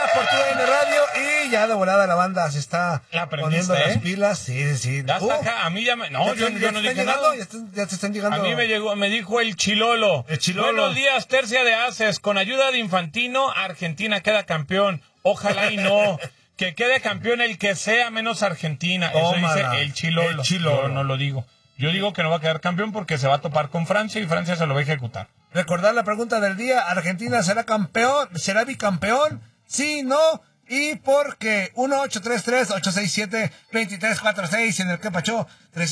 por TUDN Radio y ya de volada la banda se está poniendo las pilas. Sí. Ya está acá, a mí ya me... No, yo no dije nada. Ya te están llegando. A mí me dijo el Chilolo. Buenos días, tercia de ases. Con ayuda de Infantino, Argentina queda campeón. Ojalá y no. Que quede campeón el que sea menos Argentina. Eso dice el Chilolo. Yo no lo digo. Yo digo que no va a quedar campeón porque se va a topar con Francia y Francia se lo va a ejecutar. Recordar la pregunta del día. ¿Argentina será campeón? ¿Será bicampeón? Sí, no. ¿Y por qué? 1-833-867-2346 en el Quepacho,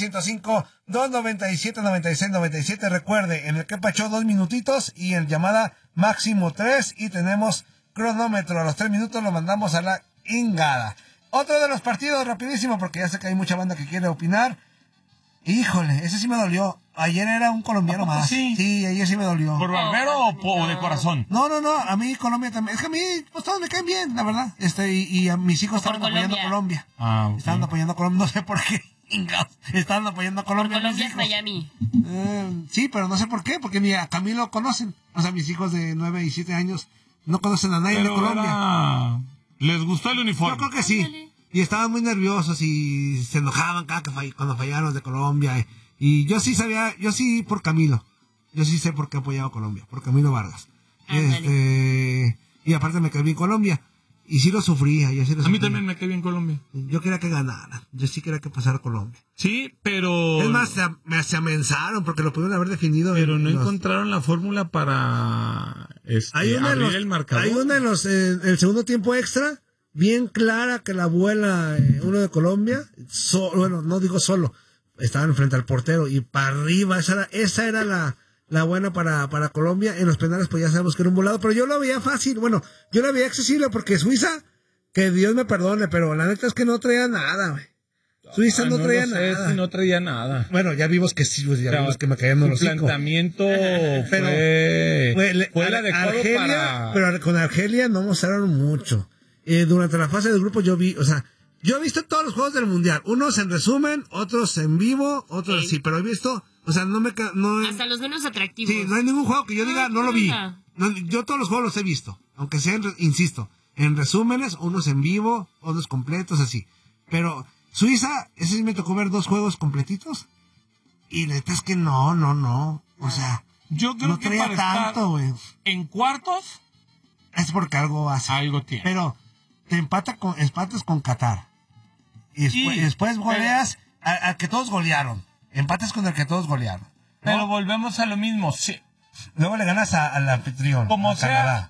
305-297-9697. Recuerde, en el Quepacho 2 minutitos y en llamada máximo 3 y tenemos cronómetro. A los 3 minutos lo mandamos a la ingada. Otro de los partidos, rapidísimo, porque ya sé que hay mucha banda que quiere opinar. Híjole, ese sí me dolió. Ayer era un colombiano más. Sí, ayer sí me dolió. ¿Por barbero o de corazón? No, a mí Colombia también. Es que a mí, pues todos me caen bien, la verdad. Y a mis hijos estaban apoyando a Colombia. Okay. Estaban apoyando a Colombia, no sé por qué. Estaban apoyando a Colombia. Por Colombia es Miami. Sí, pero no sé por qué, porque ni a Camilo conocen. O sea, mis hijos de 9 y 7 años no conocen a nadie de Colombia. ¿Les gustó el uniforme? Yo creo que sí. Y estaban muy nerviosos y se enojaban cuando fallaron los de Colombia. Y yo sí por Camilo. Yo sí sé por qué apoyaba a Colombia, por Camilo Vargas. Y aparte me cae bien Colombia. Y sí lo sufría. A mí también me cae bien Colombia. Yo quería que ganara. Yo sí quería que pasara Colombia. Sí, pero... Es más, se amenazaron porque lo pudieron haber definido. Pero no encontraron la fórmula para abrir el marcador. Hay una en el segundo tiempo extra, bien clara, que la vuela uno de Colombia. Bueno, no digo solo. Estaban frente al portero y para arriba. Esa era la buena para Colombia. En los penales pues ya sabemos que era un volado, pero yo lo veía fácil. Bueno, yo lo veía accesible porque Suiza, que Dios me perdone, pero la neta es que no traía nada, güey. Suiza no traía nada. Si no traía nada. Bueno, ya vimos que sí, vimos que me caían los hocico. El planteamiento fue el adecuado Argelia, pero con Argelia no mostraron mucho. Durante la fase del grupo yo he visto todos los juegos del Mundial. Unos en resumen, otros en vivo, otros sí, pero he visto, o sea, hasta los menos atractivos. Sí, no hay ningún juego que yo diga, no lo vi. No, yo todos los juegos los he visto, aunque sean, insisto, en resúmenes, unos en vivo, otros completos, así. Pero Suiza, ese sí me tocó ver 2 juegos completitos. Y la neta es que no. O sea, yo creo no traía tanto, güey. En cuartos es porque algo hace. Algo tiene. Pero te empatas con Qatar. Y después goleas al que todos golearon. Empatas con el que todos golearon, ¿no? Pero volvemos a lo mismo. Sí. Luego le ganas al anfitrión. Como sea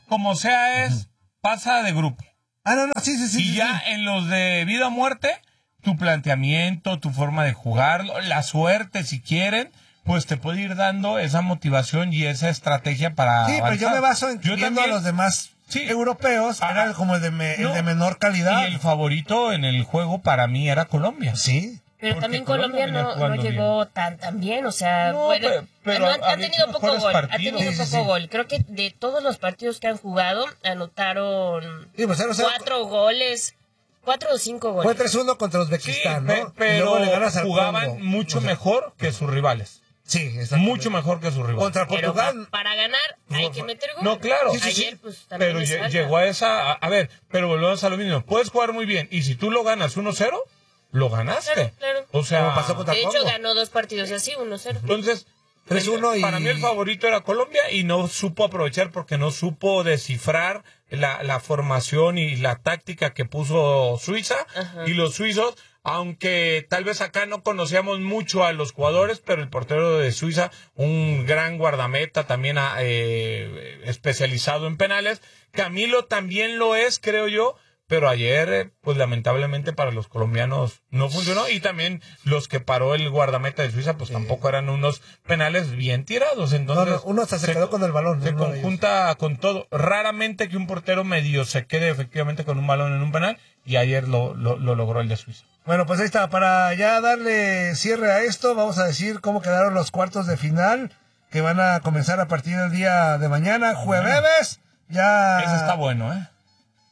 pasa de grupo. Sí. Y ya en los de vida o muerte, tu planteamiento, tu forma de jugar, la suerte si quieren, pues te puede ir dando esa motivación y esa estrategia para avanzar. Pero yo me baso en viendo a los demás europeos, era como el de menor calidad. Y el favorito en el juego para mí era Colombia. Sí. Pero porque también Colombia no llegó tan bien, o sea, pero ha tenido poco gol, partidos. Gol. Creo que de todos los partidos que han jugado, anotaron 4 goles, 4 o 5 goles. Fue 3-1 contra Uzbekistán, ¿no? Pero jugaban mucho mejor que sus rivales. Sí, mucho mejor que sus rivales. Contra Portugal. Pero para ganar hay que meter gol. No, claro. Ayer, pues, pero llegó a esa... A ver, pero volvemos a lo mismo. Puedes jugar muy bien y si tú lo ganas 1-0... Lo ganaste. Claro. O sea, pasó contra Congo. Ganó 2 partidos así, 1-0. Entonces, 3-1 para mí el favorito era Colombia y no supo aprovechar porque no supo descifrar la formación y la táctica que puso Suiza. Ajá. Y los suizos, aunque tal vez acá no conocíamos mucho a los jugadores, pero el portero de Suiza, un gran guardameta también especializado en penales. Camilo también lo es, creo yo. Pero ayer, pues lamentablemente para los colombianos no funcionó. Y también los que paró el guardameta de Suiza, pues tampoco eran unos penales bien tirados. Entonces, uno hasta se quedó con el balón. Se conjunta con todo. Raramente que un portero medio se quede efectivamente con un balón en un penal. Y ayer lo logró el de Suiza. Bueno, pues ahí está. Para ya darle cierre a esto, vamos a decir cómo quedaron los cuartos de final, que van a comenzar a partir del día de mañana, jueves. Ya... Ese está bueno, ¿eh?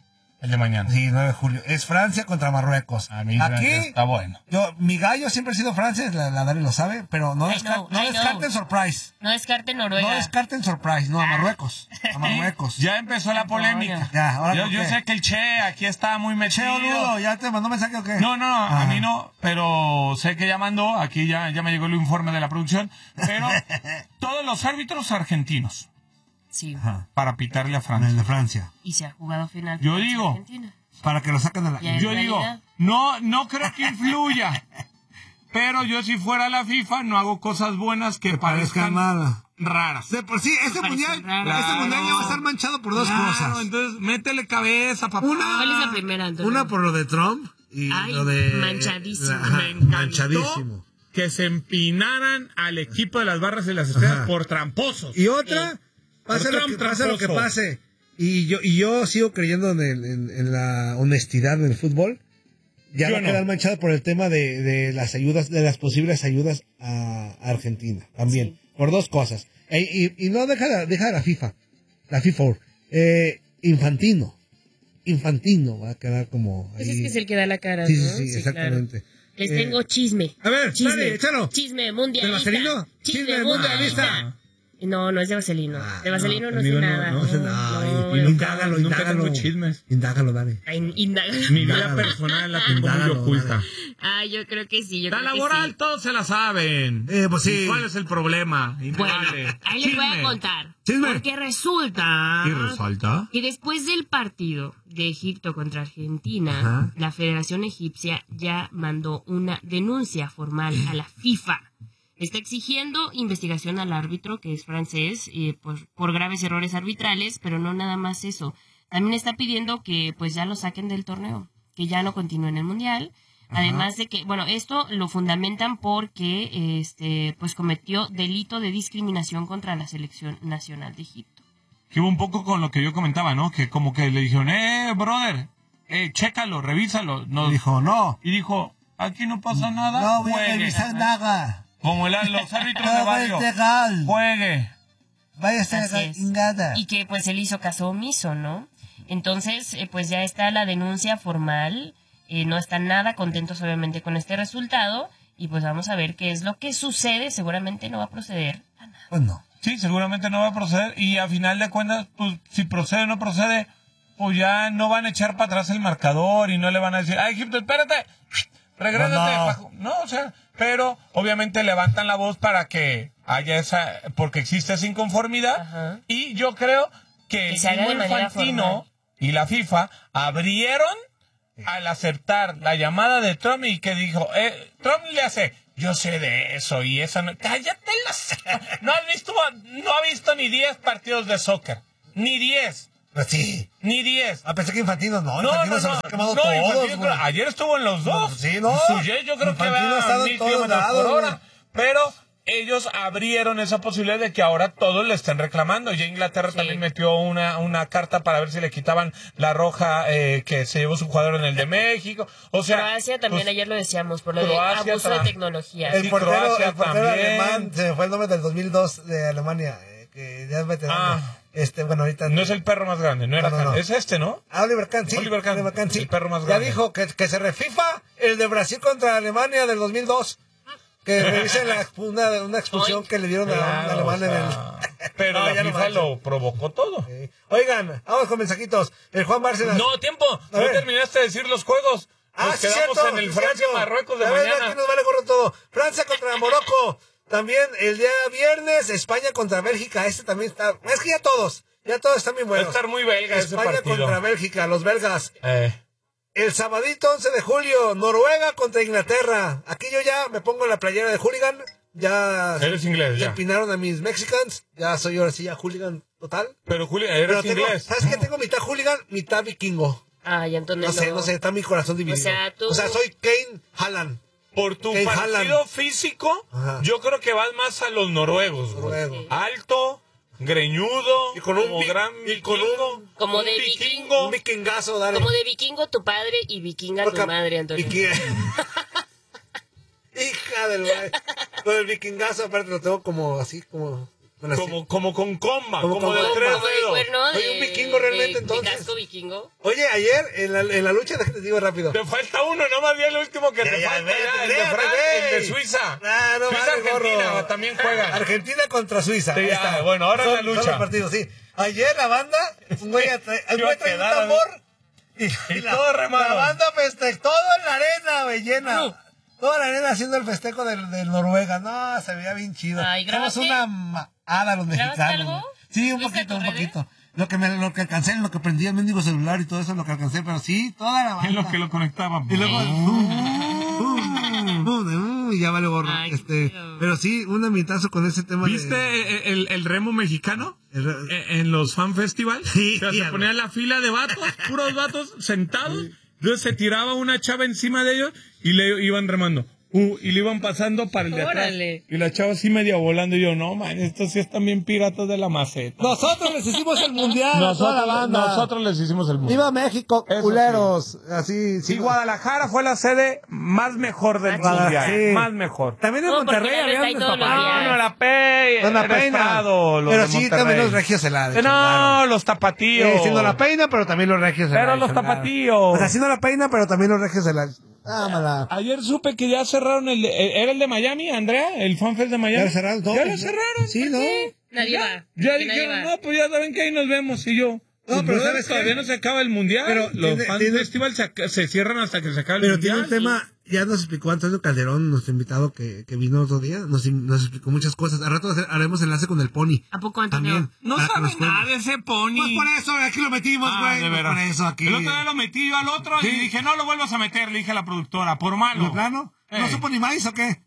El de mañana. Sí, 9 de julio. Es Francia contra Marruecos. Aquí está bueno. Mi gallo siempre ha sido Francia, la Dani lo sabe, pero no descarten surprise. No descarten Noruega. No descarten surprise, no, a Marruecos. A Marruecos. Ya empezó la polémica. Ya, ahora yo sé que el Che aquí está muy metido. Che, Odudo, ¿ya te mandó mensaje o qué? No, a mí no, pero sé que ya mandó, aquí ya me llegó el informe de la producción, pero todos los árbitros argentinos. Sí. Para pitarle a Francia. El de Francia. Y se ha jugado final. Yo digo, Argentina. Para que lo saquen de la... Yo digo, no creo que influya, pero yo si fuera la FIFA no hago cosas buenas que parezcan raras. De por sí, este mundial ya va a estar manchado por dos cosas. Entonces, métele cabeza, papá. ¿Cuál es la primera, Antonio? Una por lo de Trump y lo de... Manchadísimo. Manchadísimo. Que se empinaran al equipo de las barras y las estrellas por tramposos. Y otra... Pase lo que pase. Y yo sigo creyendo en la honestidad en el fútbol. Ya va a quedar manchado por el tema de las ayudas, de las posibles ayudas a Argentina. También. Sí. Por dos cosas. Y no deja la FIFA. La FIFA. Infantino va a quedar como ahí. Ese es que es el que da la cara, sí, ¿no? Sí, exactamente. Claro. Les tengo chisme. A ver, dale, échalo. Chisme mundialista. ¿De Vaselino? Chisme mundialista. No es de Vaselino. De Vaselino no sé nada. No sé nada. Indágalo. Tengo chismes. Indágalo, Dani. Mi vida personal la tengo muy oculta. Yo creo que sí. La laboral sí. Todos se la saben. Pues sí. ¿Y cuál es el problema? Bueno, ahí les voy a contar. Chisme. Porque resulta... ¿Qué resulta? Que después del partido de Egipto contra Argentina, la Federación Egipcia ya mandó una denuncia formal a la FIFA. Está exigiendo investigación al árbitro, que es francés, por graves errores arbitrales, pero no nada más eso. También está pidiendo que pues ya lo saquen del torneo, que ya no continúe en el Mundial. Además de que, esto lo fundamentan porque pues cometió delito de discriminación contra la selección nacional de Egipto. Que hubo un poco con lo que yo comentaba, ¿no? Que como que le dijeron, brother, chécalo, revísalo. Dijo, no. Y dijo, aquí no pasa nada. No voy a revisar nada. Como los árbitros de barrio. Juegue. Váyase a chingada. Y que pues él hizo caso omiso, ¿no? Entonces, pues ya está la denuncia formal. No están nada contentos obviamente con este resultado. Y pues vamos a ver qué es lo que sucede. Seguramente no va a proceder a nada. Pues no. Sí, seguramente no va a proceder. Y a final de cuentas, pues si procede o no procede, pues ya no van a echar para atrás el marcador y no le van a decir, Egipto, espérate, regrésate. No, o sea... Pero obviamente levantan la voz para que haya porque existe esa inconformidad. Y yo creo que el mismo Infantino y la FIFA abrieron al aceptar la llamada de Trump y que dijo, Trump le hace, yo sé de eso y eso no, cállate no ha visto ni 10 partidos de soccer, ni 10. Pues sí. Ni 10. Pensé que Infantino no. Infantino se los ha quemado todos. Ayer estuvo en los dos. Sí, no. Yo creo que va a 1000 kilómetros por hora. Pero ellos abrieron esa posibilidad de que ahora todos le estén reclamando. Ya Inglaterra también metió una carta para ver si le quitaban la roja que se llevó su jugador en el de México. O sea, Croacia también, ayer lo decíamos, por lo de abuso de tecnología. El portero alemán, se me fue el nombre del 2002 de Alemania, que ya es veterano. Ahorita... No es el perro más grande, no era no. Es ¿no? Oliver Kahn, sí. Oliver Kahn, sí. El perro más grande. Ya dijo que se refifa el de Brasil contra Alemania del 2002. Que revise una expulsión que le dieron a Alemania en el... Pero la FIFA lo provocó todo. Sí. Oigan, vamos con mensajitos. El Juan Bárcenas... No, tiempo. No terminaste de decir los juegos. Nos quedamos en el Francia-Marruecos de mañana. Aquí nos vale gorro todo. Francia contra Morocco. También el día viernes, España contra Bélgica. También está... Es que ya todos están bien buenos. Va a estar muy belga ese partido. España contra Bélgica, los belgas. El sabadito 11 de julio, Noruega contra Inglaterra. Aquí yo ya me pongo la playera de hooligan. Ya... Eres inglés, ya. Empinaron a mis mexicans. Ya soy ahora sí ya hooligan total. Pero eres inglés. ¿Sabes qué? Tengo mitad hooligan, mitad vikingo. Y entonces no sé, está mi corazón dividido. O sea, soy Kane Haaland. Por tu partido físico, yo creo que vas más a los noruegos. Alto, greñudo, y con un gran vikingo. Como de vikingo. Un vikingazo, dale. Como de vikingo tu padre y vikinga tu madre, Antonio. Hija del... Lo del vikingazo, aparte lo tengo como así, como... Como con comba, como con de comba. 3 Como el dedos. cuerno Soy un vikingo realmente, entonces. De casco vikingo. Oye, ayer en la lucha, déjate digo rápido. Te falta uno, no más bien el último que te falta. El de Francia, el de Suiza. No, Suiza, vale, Argentina, gorro. también juegan. Argentina contra Suiza. Sí, Ahí ya, está. bueno, ahora Son la lucha. los partidos, sí. Ayer la banda, un güey trae un tambor y todo remado. La banda festejó todo en la arena, güey, llena. Toda la arena haciendo el festejo de Noruega. No, se veía bien chido. Ay, somos ¿grabaste? una maada los mexicanos. algo? Güey. Sí, un ¿Viste poquito, tu un redes? poquito. Lo que alcancé, lo que prendí el mendigo celular y todo eso, lo que alcancé, pero sí, toda la banda. Es lo que lo conectaba. Y luego, y ya vale gorro. Ay, pero sí, un ambientazo con ese tema. ¿Viste el remo mexicano? En los fan festival. Sí, O sea, se ponía la fila de vatos, puros vatos sentados. Entonces se tiraba una chava encima de ellos y le iban remando. Y le iban pasando para el de atrás. Órale. Y la chava así medio volando. Y yo, no, man, estos sí están bien piratas de la maceta. Nosotros les hicimos el mundial. Nosotros les hicimos el mundial. ¡Viva México, Eso culeros! Así, Sí, Guadalajara fue la sede más mejor del mundial. sí. Más mejor. También en No, Monterrey porque la había ves ahí un todos los destapado. días. No, la Pei. No la el peina. Estado, los Pero de sí, Monterrey. también los regios se la No, chingaron. los tapatíos. Sí, no la peina, pero también los regios se la Pero los chingaron. tapatíos. O sea, sí no la peina, pero también los regios se la... Ámala. Ayer supe que ya cerraron ¿era el de Miami, Andrea? ¿El FanFest de Miami? ¿Ya lo cerraron todo? ¿Ya lo cerraron? Sí, ¿no? Nadie va. Ya Que dijeron, nadie va. no, pues ya saben que ahí nos vemos. Y yo, No, pero ¿sabes todavía qué? no se acaba el mundial. Pero Los Fan Festival se cierran hasta que se acabe el Pero mundial. tiene un tema, ya nos explicó Antonio Calderón, nuestro invitado que vino otro día, nos explicó muchas cosas. Al rato haremos enlace con el Pony. ¿A poco, Antonio? También. No Para que sabe nos cuente. nada de ese pony. Pues por eso, aquí lo metimos, güey. de Pues veras. por eso, aquí. El otro día lo metí yo al otro y dije, no lo vuelvas a meter, le dije a la productora, por malo. ¿De plano? ¿No Ey. supo ni más o qué?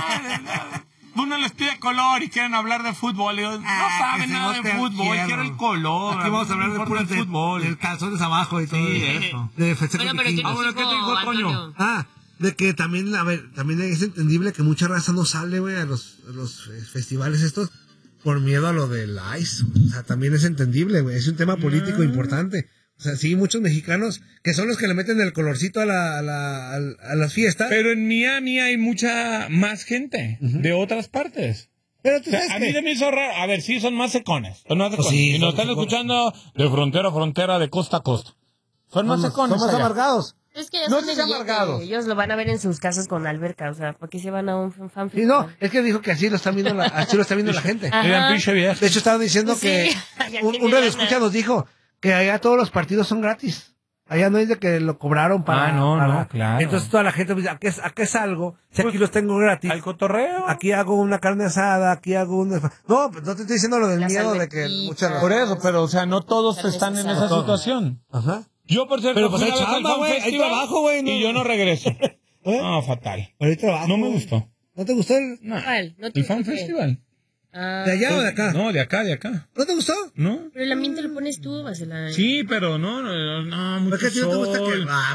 Uno les pide color y quieren hablar de fútbol. Y yo, no saben nada de fútbol, quiero el color. Aquí vamos a hablar de no puro importa el fútbol. de calzones abajo y todo eso. De festejos Bueno, pero ¿qué vikingos. nos bueno, ¿qué te dijo dijo Toño? Antonio? De que también, a ver, también es entendible que mucha raza no sale, güey, a los festivales estos por miedo a lo del ICE. O sea, también es entendible, güey. Es un tema político importante. O sea, sí, muchos mexicanos que son los que le meten el colorcito a las fiestas. Pero en Miami hay mucha más gente de otras partes. Pero tú O sea, sabes a mí se me hizo raro. A ver, sí, son más secones. Son más secones. sí, y nos son están secones. escuchando de frontera a frontera, de costa a costa. Son más secones. Somos allá. amargados. Es que ya No son de seas billete. amargado. Ellos lo van a ver en sus casas con alberca. O sea, ¿por qué se van a un fan Sí, no, es que dijo que así lo están viendo así lo está viendo la gente. Ajá. Miren, pinche vieja. De hecho, estaban diciendo Sí. que Ya un tiene radio lana. escucha nos dijo que allá todos los partidos son gratis. Allá no es de que lo cobraron para... Ah, no, para- no, claro. Entonces toda la gente dice, ¿a qué salgo? Si aquí los tengo gratis. Al cotorreo. Aquí hago una carne asada, aquí hago una... No, pues no te estoy diciendo lo del Las miedo de que alberquitas. muchas... Por eso, pero, o sea, no todos Carne están en asada. esa situación. Ajá. Yo, por cierto, Pero pues fui hay una vez al chamba, Fan güey, hay Festival trabajo, güey, no. Y yo no regreso. ¿Eh? No, fatal. Pero hay trabajo. No me gustó. ¿No te gustó el No. ¿Cuál? ¿No te ¿El Fan gustó qué? Festival? Ah, de allá o de acá? No, de acá, de acá. ¿No te gustó? ¿No? pero el ambiente lo pones tú, Vasela. Sí, pero no, mucho ¿Por qué a ti no te gusta sol. que...